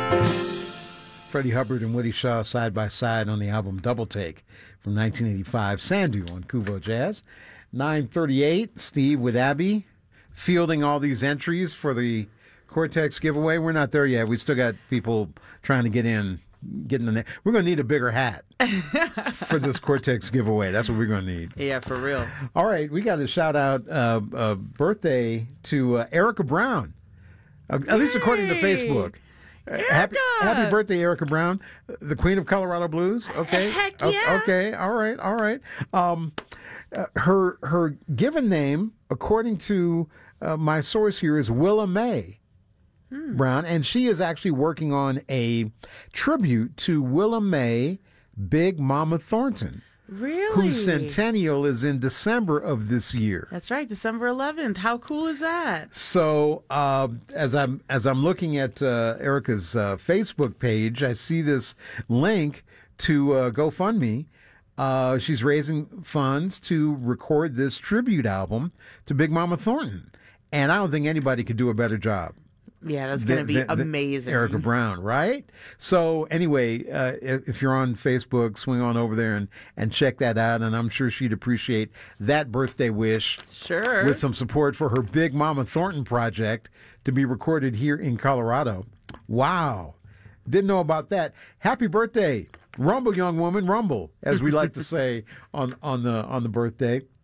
Freddie Hubbard and Woody Shaw side by side on the album Double Take from 1985, Sandu on Kuvo Jazz. 9:38, Steve with Abby, fielding all these entries for the Cortex giveaway. We're not there yet. We still got people trying to get in the. We're going to need a bigger hat for this Cortex giveaway. That's what we're going to need. Yeah, for real. All right, we got to shout out birthday to Erica Brown, at least according to Facebook. Happy birthday, Erica Brown, the Queen of Colorado Blues. Okay, heck yeah. Okay, all right. Her given name, according to my source here, is Willa Mae Brown, and she is actually working on a tribute to Willa Mae, Big Mama Thornton. Really? Whose centennial is in December of this year. That's right, December 11th. How cool is that? So as I'm looking at Erica's Facebook page, I see this link to GoFundMe. She's raising funds to record this tribute album to Big Mama Thornton, and I don't think anybody could do a better job. Yeah, that's going to be amazing. Erica Brown, right? So anyway, if you're on Facebook, swing on over there and check that out. And I'm sure she'd appreciate that birthday wish. Sure. With some support for her Big Mama Thornton project to be recorded here in Colorado. Wow. Didn't know about that. Happy birthday. Rumble, young woman. Rumble, as we like to say on the birthday.